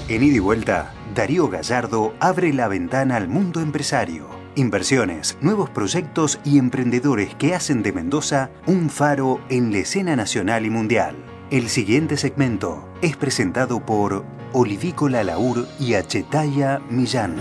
En Ida y Vuelta, Darío Gallardo abre la ventana al mundo empresario. Inversiones, nuevos proyectos y emprendedores que hacen de Mendoza un faro en la escena nacional y mundial. El siguiente segmento es presentado por Olivícola Laur y Achetaya Millán.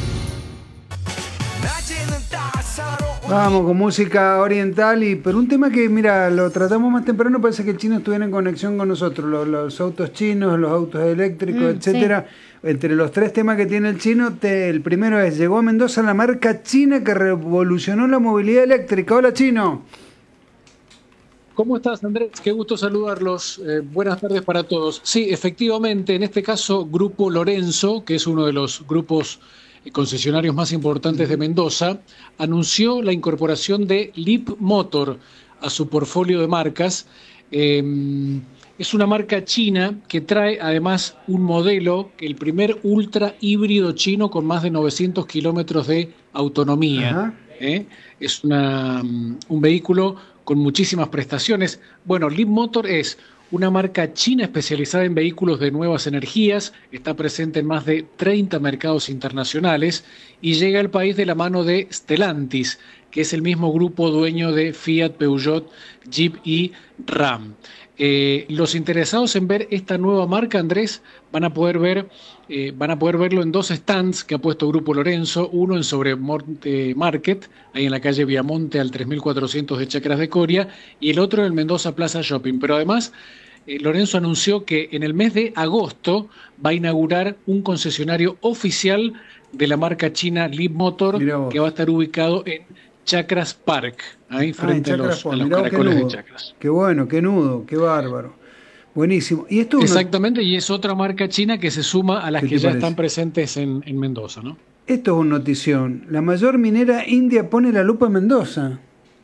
Vamos con música oriental, pero un tema que, mira, lo tratamos más temprano, parece que el chino estuviera en conexión con nosotros, los autos chinos, los autos eléctricos, etcétera. Sí. Entre los tres temas que tiene el chino, el primero es: llegó a Mendoza la marca china que revolucionó la movilidad eléctrica. Hola, Chino. ¿Cómo estás, Andrés? Qué gusto saludarlos. Buenas tardes para todos. Sí, efectivamente, en este caso, Grupo Lorenzo, que es uno de los grupos concesionarios más importantes de Mendoza, anunció la incorporación de Leapmotor a su portfolio de marcas. Es una marca china que trae además un modelo, el primer ultra híbrido chino con más de 900 kilómetros de autonomía. Es un vehículo con muchísimas prestaciones. Bueno, Leapmotor es una marca china especializada en vehículos de nuevas energías, está presente en más de 30 mercados internacionales y llega al país de la mano de Stellantis, que es el mismo grupo dueño de Fiat, Peugeot, Jeep y Ram. Los interesados en ver esta nueva marca, Andrés, van a poder verlo en dos stands que ha puesto Grupo Lorenzo, uno en Sobremonte Market, ahí en la calle Viamonte al 3400 de Chacras de Coria, y el otro en el Mendoza Plaza Shopping. Pero además, Lorenzo anunció que en el mes de agosto va a inaugurar un concesionario oficial de la marca china Leapmotor, que va a estar ubicado en Chacras Park, ahí frente a los caracoles de Chacras. Qué bueno, qué nudo, qué bárbaro. Buenísimo. ¿Y esto exactamente, y es otra marca china que se suma a las que ya están presentes en Mendoza, ¿no? Esto es una notición. La mayor minera india pone la lupa en Mendoza.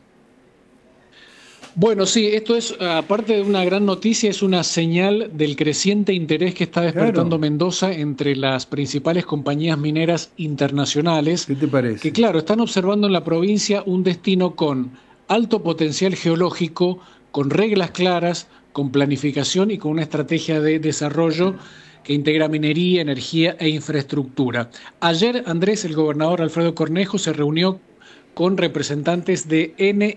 Bueno, sí, esto es, aparte de una gran noticia, es una señal del creciente interés que está despertando Mendoza entre las principales compañías mineras internacionales. ¿Qué te parece? Que claro, están observando en la provincia un destino con alto potencial geológico, con reglas claras, con planificación y con una estrategia de desarrollo que integra minería, energía e infraestructura. Ayer, Andrés, el gobernador Alfredo Cornejo, se reunió con representantes de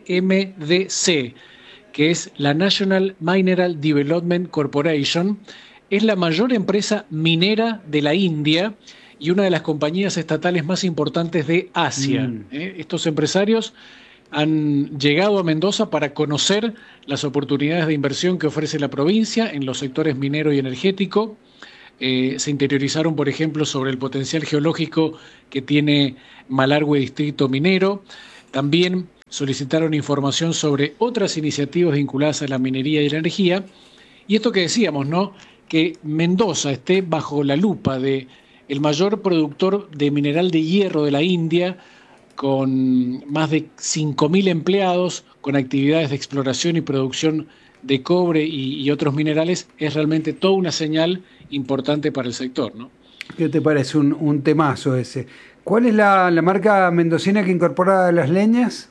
NMDC, que es la National Mineral Development Corporation. Es la mayor empresa minera de la India y una de las compañías estatales más importantes de Asia. Estos empresarios han llegado a Mendoza para conocer las oportunidades de inversión que ofrece la provincia en los sectores minero y energético. Se interiorizaron, por ejemplo, sobre el potencial geológico que tiene Malargüe Distrito Minero. También solicitaron información sobre otras iniciativas vinculadas a la minería y la energía. Y esto que decíamos, ¿no? Que Mendoza esté bajo la lupa de el mayor productor de mineral de hierro de la India, con más de 5.000 empleados, con actividades de exploración y producción de cobre y otros minerales, es realmente toda una señal importante para el sector, ¿no? ¿Qué te parece un temazo ese? ¿Cuál es la marca mendocina que incorpora las leñas?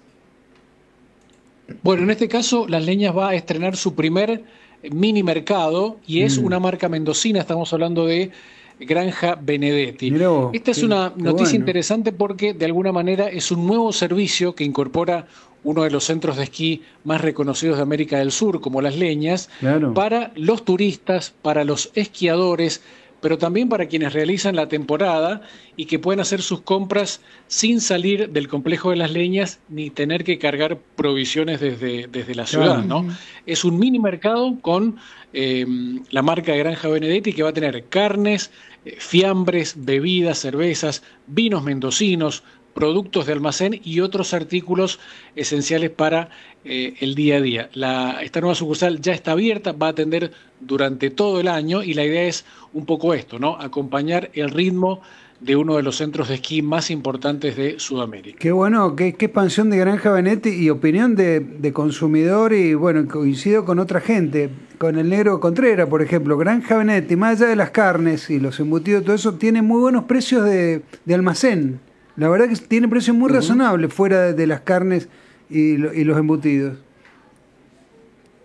Bueno, en este caso, Las Leñas va a estrenar su primer mini mercado y es una marca mendocina, estamos hablando de Granja Benedetti. Esta es una noticia interesante porque de alguna manera es un nuevo servicio que incorpora uno de los centros de esquí más reconocidos de América del Sur, como Las Leñas, para los turistas, para los esquiadores, pero también para quienes realizan la temporada y que pueden hacer sus compras sin salir del complejo de Las Leñas ni tener que cargar provisiones desde la ciudad, ¿no? Es un mini mercado con la marca de Granja Benedetti, que va a tener carnes, fiambres, bebidas, cervezas, vinos mendocinos, productos de almacén y otros artículos esenciales para el día a día. Esta nueva sucursal ya está abierta, va a atender durante todo el año y la idea es un poco esto, ¿no? Acompañar el ritmo de uno de los centros de esquí más importantes de Sudamérica. Qué bueno, qué expansión de Granja Benedetti y opinión de consumidor, y bueno, coincido con otra gente, con el negro Contreras, por ejemplo. Granja Benedetti, más allá de las carnes y los embutidos, todo eso, tiene muy buenos precios de almacén. La verdad que tiene precios muy razonables fuera de las carnes y los embutidos.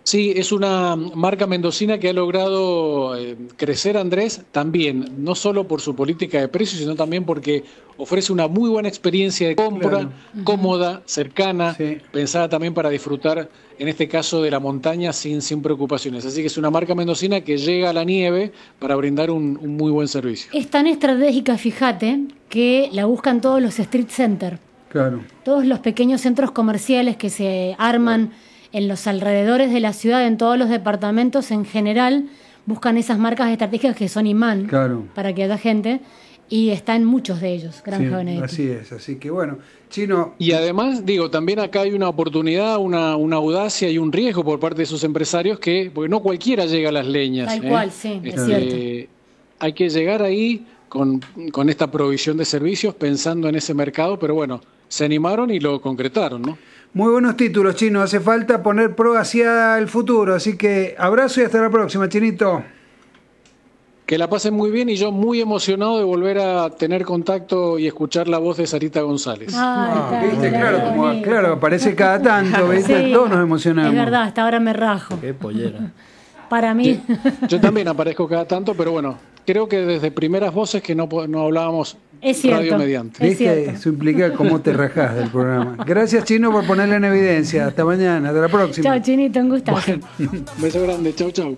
Sí, es una marca mendocina que ha logrado crecer, Andrés, también, no solo por su política de precios, sino también porque ofrece una muy buena experiencia de compra, Claro. cómoda, cercana, Sí. pensada también para disfrutar, en este caso, de la montaña sin preocupaciones. Así que es una marca mendocina que llega a la nieve para brindar un muy buen servicio. Es tan estratégica, fíjate, que la buscan todos los street center, Claro. todos los pequeños centros comerciales que se arman en los alrededores de la ciudad, en todos los departamentos en general, buscan esas marcas estratégicas que son imán Claro. para que haya gente, y está en muchos de ellos, Sí, Granja Benedetti. así es, así que bueno, Chino, Y además, digo, también acá hay una oportunidad, una audacia y un riesgo por parte de esos empresarios porque no cualquiera llega a las leñas. Tal cual, sí, es Este, hay que llegar ahí con esta provisión de servicios pensando en ese mercado, pero bueno, se animaron y lo concretaron, ¿no? muy buenos títulos, Chino, hace falta poner pro hacia el futuro, así que abrazo y hasta la próxima, Chinito. Que la pasen muy bien y yo muy emocionado de volver a tener contacto y escuchar la voz de Sarita González. ¿Viste? Claro, aparece cada tanto, ¿viste? Sí, Todos nos emocionamos. es verdad, hasta ahora me rajo. Qué pollera. Para mí. Yo también aparezco cada tanto, pero bueno, creo que desde primeras voces que no hablábamos Es cierto. radio mediante. Es ¿Viste? cierto. Eso implica cómo te rajás del programa. Gracias, Chino, por ponerla en evidencia. Hasta mañana, hasta la próxima. Chao, Chinito, un gustazo. Beso grande, chau, chau.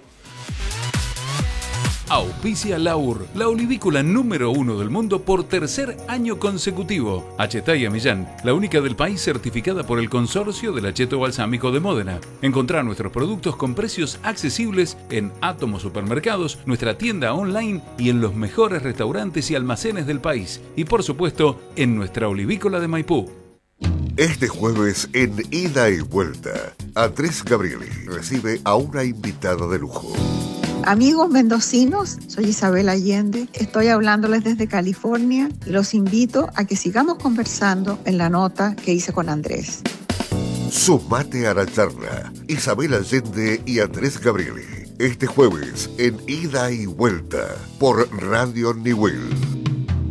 Auspicia Laur, la olivícola número 1 del mundo por tercer año consecutivo. Achetaya Millán, la única del país certificada por el Consorcio del Acheto Balsámico de Módena. Encontrá nuestros productos con precios accesibles en Átomo Supermercados, nuestra tienda online y en los mejores restaurantes y almacenes del país. Y por supuesto, en nuestra olivícola de Maipú. Este jueves en Ida y Vuelta, Andrés Gabrieli recibe a una invitada de lujo. Amigos mendocinos, soy Isabel Allende, estoy hablándoles desde California y los invito a que sigamos conversando en la nota que hice con Andrés. Sumate a la charla, Isabel Allende y Andrés Gabrieli, este jueves en Ida y Vuelta por Radio Niwil.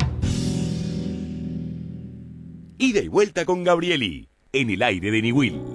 Ida y Vuelta con Gabrieli, en el aire de Niwil.